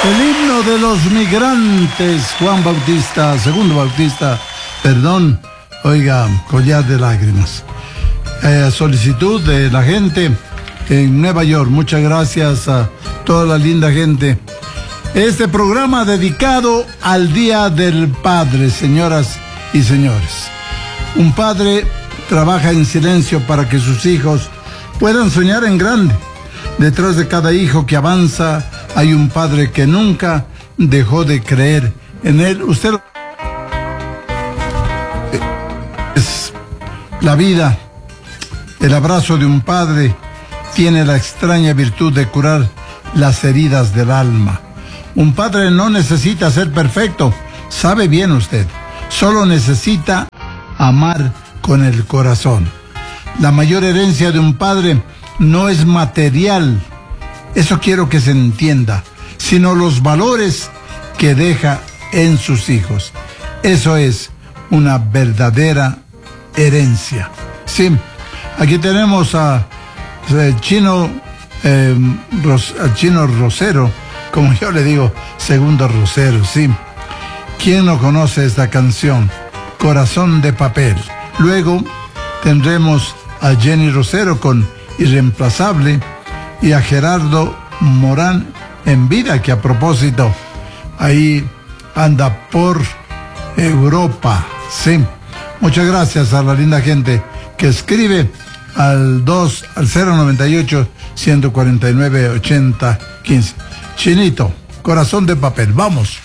El himno de los migrantes, Juan Bautista, Segundo Bautista, perdón, oiga, collar de lágrimas. Solicitud de la gente en Nueva York. Muchas gracias a toda la linda gente. Este programa dedicado al Día del Padre, señoras y señores. Un padre trabaja en silencio para que sus hijos puedan soñar en grande. Detrás de cada hijo que avanza hay un padre que nunca dejó de creer en él. Usted es la vida. El abrazo de un padre tiene la extraña virtud de curar las heridas del alma. Un padre no necesita ser perfecto, sabe bien usted. Solo necesita amar con el corazón. La mayor herencia de un padre no es material, eso quiero que se entienda, sino los valores que deja en sus hijos. Eso es una verdadera herencia. Sí, aquí tenemos a Chino Rosero, como yo le digo, Segundo Rosero, sí. ¿Quién no conoce esta canción? Corazón de papel. Luego tendremos a Jenny Rosero con Irreemplazable y a Gerardo Morán en vida, que a propósito ahí anda por Europa, sí. Muchas gracias a la linda gente que escribe al 098 149 80 15. Chinito, Corazón de papel, vamos.